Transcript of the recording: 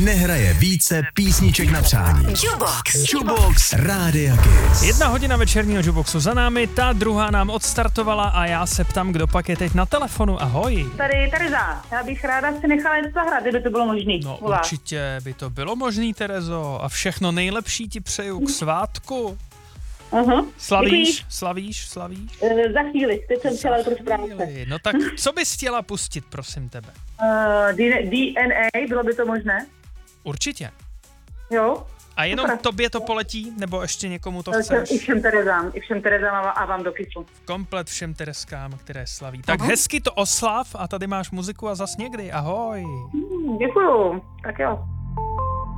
nehraje více písniček na přání. Jukebox Rádia Kiss. 1 hodina večerního Jukeboxu za námi, ta druhá nám odstartovala a já se ptám, kdo pak je teď na telefonu. Ahoj. Tady Tereza, já bych ráda si nechala něco zahrát, kdyby to bylo možné. No určitě by to bylo možný, Terezo, a všechno nejlepší ti přeju k svátku. Uh-huh. Slavíš? Za chvíli, teď jsem chtěla pro práce. No tak, co bys chtěla pustit, prosím tebe? DNA, bylo by to možné? Určitě. Jo. A jenom super. Tobě to poletí, nebo ještě někomu to chceš? I všem Terezám a vám do kysu. Komplet všem Tereskám, které slaví. Tak hezky to oslav a tady máš muziku a zas někdy. Ahoj. Děkuju, tak jo.